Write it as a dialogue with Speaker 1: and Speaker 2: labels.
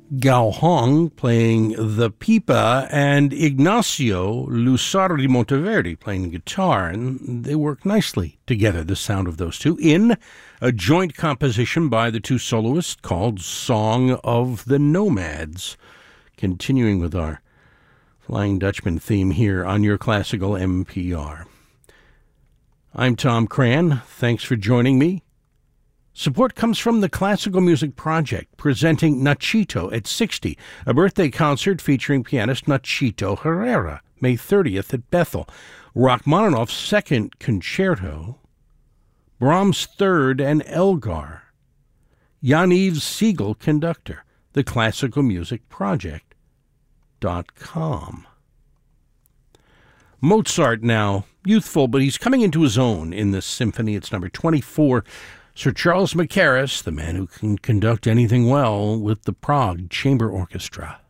Speaker 1: Gao Hong playing the pipa, and Ignacio Lusardi Monteverdi playing guitar, and they work nicely together, the sound of those two, in a joint composition by the two soloists called Song of the Nomads. Continuing with our Flying Dutchman theme here on your classical NPR. I'm Tom Cran. Thanks for joining me. Support comes from the Classical Music Project, presenting Nachito at 60, a birthday concert featuring pianist Nachito Herrera, May 30th at Bethel. Rachmaninoff's Second Concerto, Brahms' Third and Elgar, Jan-Yves Siegel, conductor, the Classical Music Project.com. Mozart now, youthful, but he's coming into his own in this symphony. It's number 24. Sir Charles Mackerras, the man who can conduct anything well, with the Prague Chamber Orchestra.